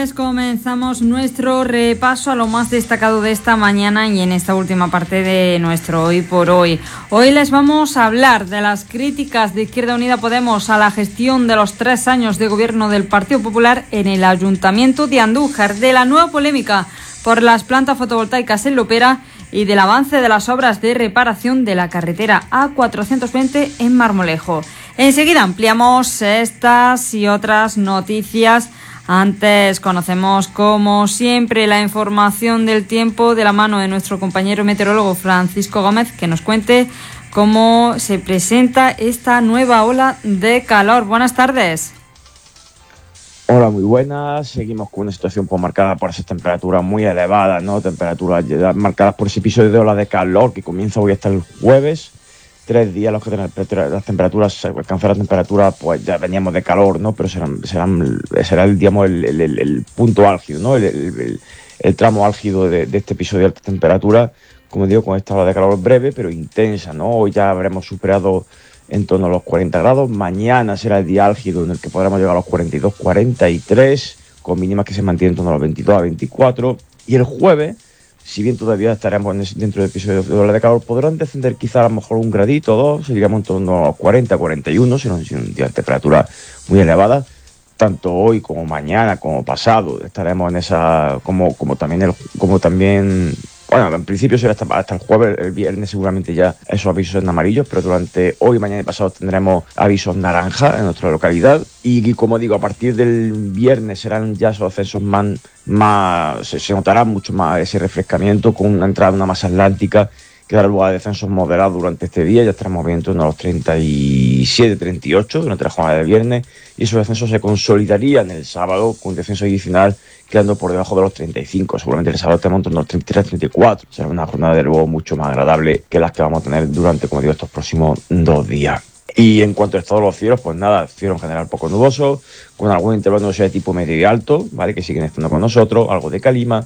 Comenzamos nuestro repaso a lo más destacado de esta mañana y en esta última parte de nuestro Hoy por Hoy. Hoy les vamos a hablar de las críticas de Izquierda Unida Podemos a la gestión de los 3 años de gobierno del Partido Popular en el Ayuntamiento de Andújar, de la nueva polémica por las plantas fotovoltaicas en Lopera y del avance de las obras de reparación de la carretera A420 en Marmolejo. Enseguida ampliamos estas y otras noticias. Antes conocemos, como siempre, la información del tiempo de la mano de nuestro compañero meteorólogo Francisco Gómez, que nos cuente cómo se presenta esta nueva ola de calor. Buenas tardes. Hola, muy buenas. Seguimos con una situación marcada por esas temperaturas muy elevadas, ¿no? Temperaturas marcadas por ese episodio de ola de calor que comienza hoy hasta el jueves. 3 días los que las temperaturas, alcanzar la temperatura, pues ya veníamos de calor, ¿no? Pero será digamos, el punto álgido, ¿no? El tramo álgido de este episodio de alta temperatura, como digo, con esta ola de calor breve, pero intensa, ¿no? Hoy ya habremos superado en torno a los 40 grados. Mañana será el día álgido en el que podremos llegar a los 42, 43, con mínimas que se mantienen en torno a los 22 a 24. Y el jueves, si bien todavía estaremos dentro del episodio de ola de calor, podrán descender quizá a lo mejor 1 gradito o 2, seguiremos en torno a los 40, 41, sin un día de temperatura muy elevada. Tanto hoy como mañana, como pasado, estaremos en esa, como también, bueno, en principio será hasta el jueves. El viernes seguramente ya esos avisos en amarillos, pero durante hoy, mañana y pasado tendremos avisos naranja en nuestra localidad. Y como digo, a partir del viernes serán ya esos ascensos más se notará mucho más ese refrescamiento con una entrada de una masa atlántica que dará lugar a descensos moderados durante este día. Ya estaremos viendo en los 37, 38 durante la jornada del viernes, y esos descensos se consolidarían el sábado con un descenso adicional quedando por debajo de los 35. Seguramente el sábado tenemos en los 33, 34. Será una jornada de nuevo mucho más agradable que las que vamos a tener durante, como digo, estos próximos 2 días. Y en cuanto al estado de los cielos, pues nada, cielo en general poco nuboso, con algún intervalo de tipo medio y alto, ¿vale? Que siguen estando con nosotros, algo de calima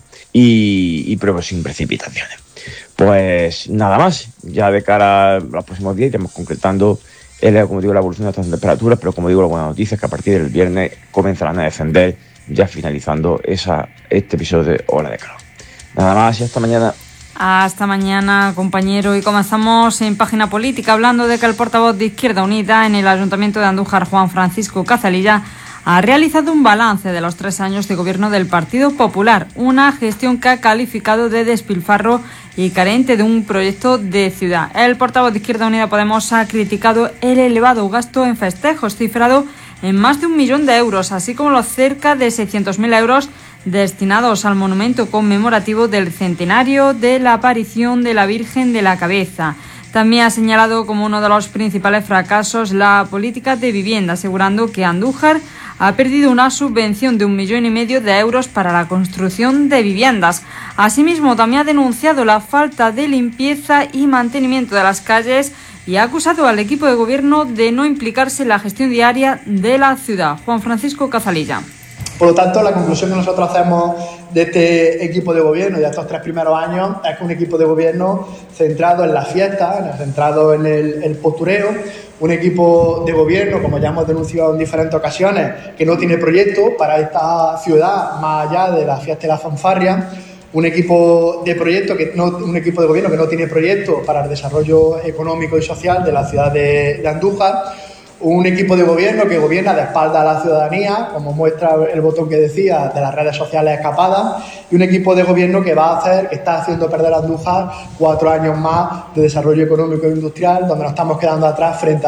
pero sin precipitaciones. Pues nada más, ya de cara a los próximos días iremos concretando, como digo, la evolución de estas temperaturas, pero como digo, la buena noticia es que a partir del viernes comenzarán a descender, ya finalizando este episodio de ola de calor. Nada más y hasta mañana. Hasta mañana, compañero. Y comenzamos en página política hablando de que el portavoz de Izquierda Unida en el Ayuntamiento de Andújar, Juan Francisco Cazalilla, ha realizado un balance de los 3 años de gobierno del Partido Popular, una gestión que ha calificado de despilfarro y carente de un proyecto de ciudad. El portavoz de Izquierda Unida Podemos ha criticado el elevado gasto en festejos, cifrado en más de 1 millón de euros, así como los cerca de 600.000 euros destinados al monumento conmemorativo del centenario de la aparición de la Virgen de la Cabeza. También ha señalado como uno de los principales fracasos la política de vivienda, asegurando que Andújar ha perdido una subvención de 1,5 millones de euros para la construcción de viviendas. Asimismo, también ha denunciado la falta de limpieza y mantenimiento de las calles y ha acusado al equipo de gobierno de no implicarse en la gestión diaria de la ciudad. Juan Francisco Cazalilla. Por lo tanto, la conclusión que nosotros hacemos de este equipo de gobierno y de estos 3 primeros años es que un equipo de gobierno centrado en la fiesta, centrado en el postureo, un equipo de gobierno, como ya hemos denunciado en diferentes ocasiones, que no tiene proyecto para esta ciudad más allá de la fiesta y la fanfarria, un equipo de gobierno que no tiene proyecto para el desarrollo económico y social de la ciudad de Andújar, un equipo de gobierno que gobierna de espaldas a la ciudadanía, como muestra el botón que decía de las redes sociales escapadas, y un equipo de gobierno que está haciendo perder a Andújar 4 años más de desarrollo económico e industrial, donde nos estamos quedando atrás frente a